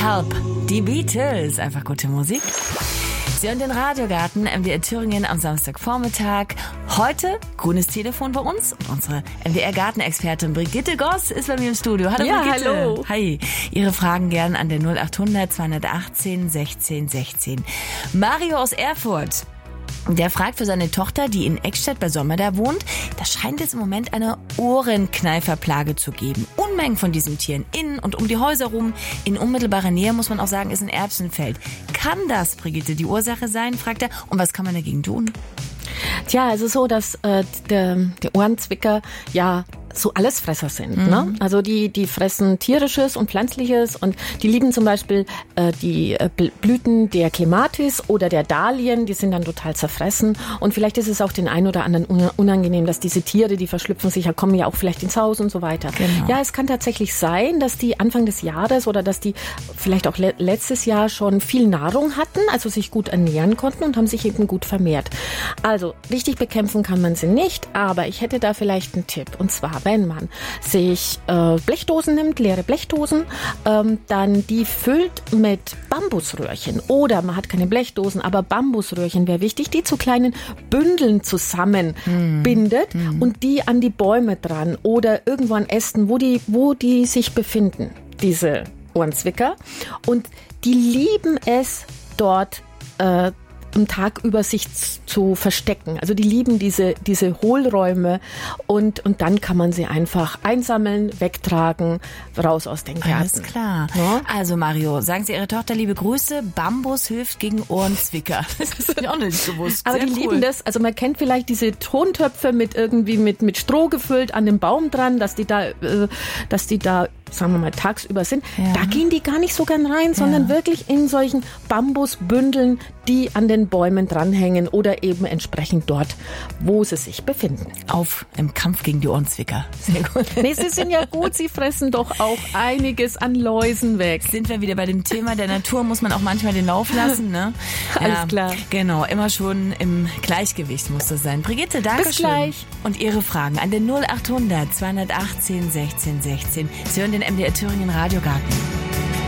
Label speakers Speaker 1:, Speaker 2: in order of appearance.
Speaker 1: Help, die Beatles, einfach gute Musik. Sie hören den Radiogarten MDR Thüringen am Samstagvormittag. Heute grünes Telefon bei uns und unsere MDR-Gartenexpertin Brigitte Goss ist bei mir im Studio. Hallo
Speaker 2: ja,
Speaker 1: Brigitte.
Speaker 2: Hallo.
Speaker 1: Hi. Ihre Fragen gern an der 0800 218 16 16. Mario aus Erfurt. Der fragt für seine Tochter, die in Eckstedt bei Sommerda wohnt, da scheint es im Moment eine Ohrenkneiferplage zu geben. Unmengen von diesen Tieren in und um die Häuser rum. In unmittelbarer Nähe, muss man auch sagen, ist ein Erbsenfeld. Kann das, Brigitte, die Ursache sein, fragt er. Und was kann man dagegen tun?
Speaker 2: Tja, es ist so, dass die Ohrenzwicker ja so Allesfresser sind. Ne? Also die fressen tierisches und pflanzliches und die lieben zum Beispiel die Blüten der Clematis oder der Dahlien, die sind dann total zerfressen und vielleicht ist es auch den einen oder anderen unangenehm, dass diese Tiere, die verschlüpfen sich, kommen ja auch vielleicht ins Haus und so weiter. Genau. Ja, es kann tatsächlich sein, dass die Anfang des Jahres oder dass die vielleicht auch letztes Jahr schon viel Nahrung hatten, also sich gut ernähren konnten und haben sich eben gut vermehrt. Also richtig bekämpfen kann man sie nicht, aber ich hätte da vielleicht einen Tipp und zwar, wenn man sich Blechdosen nimmt, leere Blechdosen, dann die füllt mit Bambusröhrchen oder man hat keine Blechdosen, aber Bambusröhrchen wäre wichtig, die zu kleinen Bündeln zusammenbindet und die an die Bäume dran oder irgendwo an Ästen, wo die sich befinden, diese Ohrenzwicker. Und die lieben es dort am Tag über sich zu verstecken. Also die lieben diese Hohlräume und dann kann man sie einfach einsammeln, wegtragen, raus aus den Gärten.
Speaker 1: Alles klar.
Speaker 2: Ja?
Speaker 1: Also Mario, sagen Sie Ihrer Tochter liebe Grüße, Bambus hilft gegen Ohrenzwicker. Das ist mir auch nicht gewusst.
Speaker 2: Aber
Speaker 1: sehr
Speaker 2: die
Speaker 1: cool.
Speaker 2: lieben das, also man kennt vielleicht diese Tontöpfe mit Stroh gefüllt an dem Baum dran, dass die da sagen wir mal, tagsüber sind, da gehen die gar nicht so gern rein, sondern wirklich in solchen Bambusbündeln, die an den Bäumen dranhängen oder eben entsprechend dort, wo sie sich befinden.
Speaker 1: Auf im Kampf gegen die Ohrenzwicker. Sehr gut.
Speaker 2: Nee, sie sind ja gut, sie fressen doch auch einiges an Läusen weg.
Speaker 1: Sind wir wieder bei dem Thema der Natur, muss man auch manchmal den Lauf lassen, ne?
Speaker 2: Alles klar.
Speaker 1: Genau, immer schon im Gleichgewicht muss das sein. Brigitte, danke
Speaker 2: Bis
Speaker 1: schön.
Speaker 2: gleich.
Speaker 1: Und Ihre Fragen an den 0800 218 16 16. Sie hören den MDR Thüringen Radiogarten.